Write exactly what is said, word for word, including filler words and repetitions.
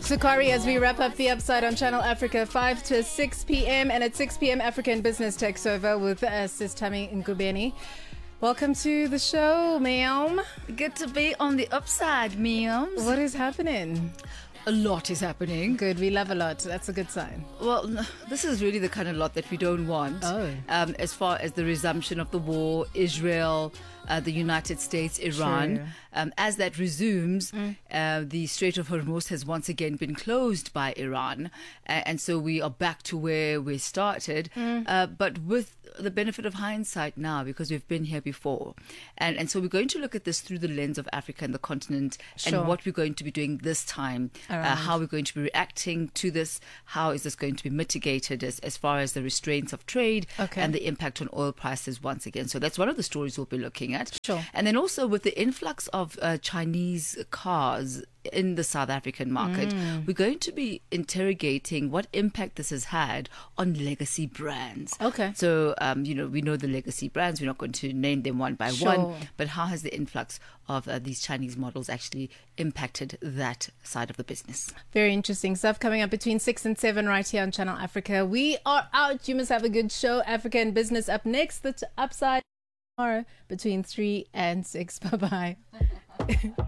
Sukari, as we wrap up the Upside on Channel Africa, five to six p.m. and at six p.m. African Business Takes Over with us is Tami Ngubeni. Welcome to the show, ma'am. Good to be on the upside, ma'am. What is happening? A lot is happening. Good, we love a lot. That's a good sign. Well, this is really the kind of lot that we don't want. Oh. Um, as far as the resumption of the war, Israel, uh, the United States, Iran. Sure. Um, as that resumes, Mm. uh, the Strait of Hormuz has once again been closed by Iran. Uh, and so we are back to where we started, Mm. uh, but with the benefit of hindsight now, because we've been here before. And, and so we're going to look at this through the lens of Africa and the continent, Sure. and what we're going to be doing this time, uh, Alright. how we're going to be reacting to this, how is this going to be mitigated as, as far as the restraints of trade Okay. and the impact on oil prices once again. So that's one of the stories we'll be looking at. Sure. And then also with the influx of uh, Chinese cars in the South African market, Mm. we're going to be interrogating what impact this has had on legacy brands. Okay. So, um, you know, we know the legacy brands. We're not going to name them one by Sure. one, but how has the influx of uh, these Chinese models actually impacted that side of the business? Very interesting stuff coming up between six and seven right here on Channel Africa. We are out. You must have a good show. Africa and Business up next. The t- Upside tomorrow between three and six. Bye-bye.